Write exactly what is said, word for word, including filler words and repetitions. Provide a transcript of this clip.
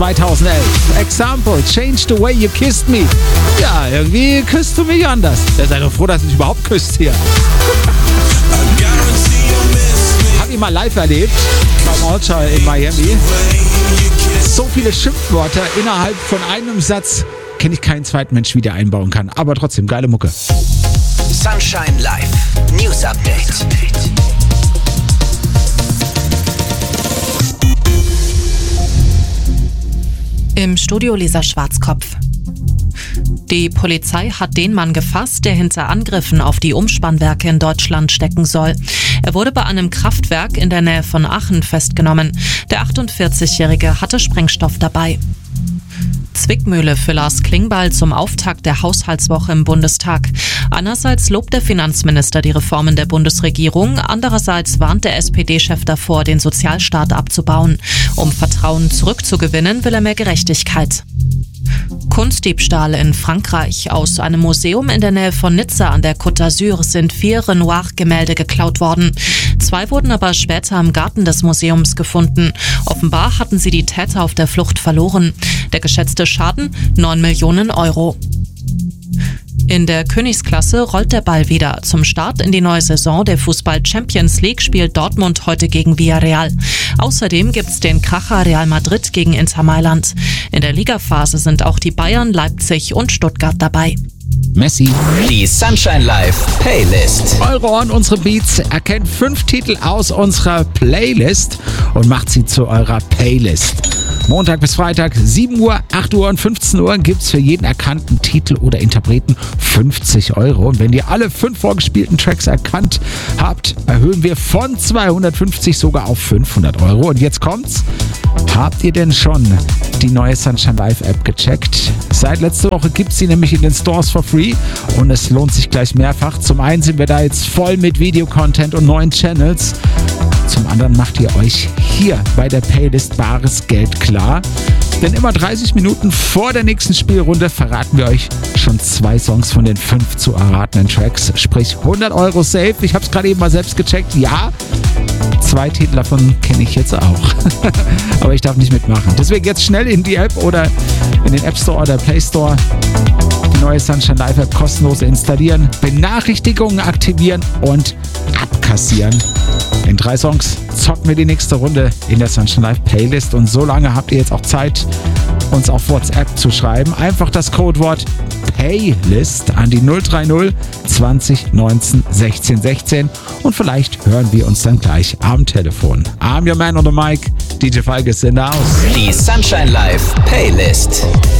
zweitausendelf. Example, Change the way you kissed me. Ja, irgendwie küsst du mich anders. Ja, sei doch froh, dass du dich überhaupt küsst hier. Hab ich mal live erlebt, beim Altar in Miami. So viele Schimpfwörter innerhalb von einem Satz, kenne ich keinen zweiten Mensch, wie der einbauen kann. Aber trotzdem, geile Mucke. Sunshine Live News Update. Im Studio Lisa Schwarzkopf. Die Polizei hat den Mann gefasst, der hinter Angriffen auf die Umspannwerke in Deutschland stecken soll. Er wurde bei einem Kraftwerk in der Nähe von Aachen festgenommen. Der achtundvierzigjährige hatte Sprengstoff dabei. Zwickmühle für Lars Klingbeil zum Auftakt der Haushaltswoche im Bundestag. Einerseits lobt der Finanzminister die Reformen der Bundesregierung, andererseits warnt der S P D-Chef davor, den Sozialstaat abzubauen. Um Vertrauen zurückzugewinnen, will er mehr Gerechtigkeit. Kunstdiebstahl in Frankreich. Aus einem Museum in der Nähe von Nizza an der Côte d'Azur sind vier Renoir-Gemälde geklaut worden. Zwei wurden aber später im Garten des Museums gefunden. Offenbar hatten sie die Täter auf der Flucht verloren. Der geschätzte Schaden neun Millionen Euro. In der Königsklasse rollt der Ball wieder. Zum Start in die neue Saison der Fußball-Champions League spielt Dortmund heute gegen Villarreal. Außerdem gibt's den Kracher Real Madrid gegen Inter Mailand. In der Ligaphase sind auch die Bayern, Leipzig und Stuttgart dabei. Messi. Die Sunshine Live Playlist. Eure Ohren, unsere Beats. Erkennt fünf Titel aus unserer Playlist und macht sie zu eurer Playlist. Montag bis Freitag, sieben Uhr, acht Uhr und fünfzehn Uhr gibt's für jeden erkannten Titel oder Interpreten fünfzig Euro. Und wenn ihr alle fünf vorgespielten Tracks erkannt habt, erhöhen wir von zweihundertfünfzig sogar auf fünfhundert Euro. Und jetzt kommt's. Habt ihr denn schon die neue Sunshine Live App gecheckt? Seit letzter Woche gibt's sie nämlich in den Stores for free und es lohnt sich gleich mehrfach. Zum einen sind wir da jetzt voll mit Videocontent und neuen Channels. Zum anderen macht ihr euch hier bei der Playlist bares Geld klar. Denn immer dreißig Minuten vor der nächsten Spielrunde verraten wir euch schon zwei Songs von den fünf zu erratenden Tracks. Sprich hundert Euro safe. Ich habe es gerade eben mal selbst gecheckt. Ja, zwei Titel davon kenne ich jetzt auch. Aber ich darf nicht mitmachen. Deswegen jetzt schnell in die App oder in den App Store oder Play Store. Die neue Sunshine Live App kostenlos installieren, Benachrichtigungen aktivieren und abkassieren. In drei Songs zocken wir die nächste Runde in der Sunshine Live Playlist und so lange habt ihr jetzt auch Zeit, uns auf WhatsApp zu schreiben. Einfach das Codewort Playlist an die null drei null zwanzig neunzehn sechzehn sechzehn und vielleicht hören wir uns dann gleich am Telefon. I'm your man on the mic, D J Falk ist in der Haus. Die Sunshine Live Playlist.